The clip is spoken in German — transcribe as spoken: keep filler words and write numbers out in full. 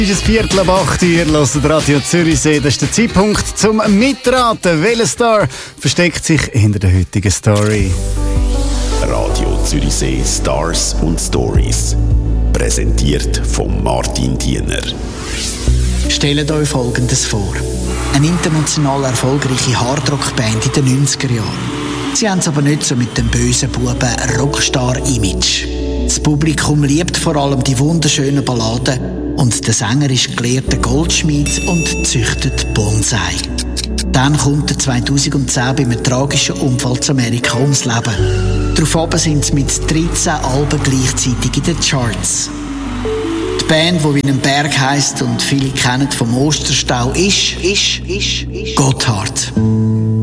Es ist ein Viertel ab acht Uhr, ihr hört Radio Zürichsee. Das ist der Zeitpunkt zum Mitraten. Welcher Star versteckt sich hinter der heutigen Story? Radio Zürichsee Stars und Stories. Präsentiert von Martin Diener. Stellt euch Folgendes vor. Eine international erfolgreiche Hardrock-Band in den neunziger Jahren. Sie haben es aber nicht so mit dem bösen Buben Rockstar-Image. Das Publikum liebt vor allem die wunderschönen Balladen und der Sänger ist gelehrter Goldschmied und züchtet Bonsai. Dann kommt er zweitausendzehn bei einem tragischen Unfall zu Amerika ums Leben. Daraufhin sind sie mit dreizehn Alben gleichzeitig in den Charts. Die Band, die wie ein Berg heisst und viele kennen vom Osterstau, ist, ist, ist, ist Gotthard.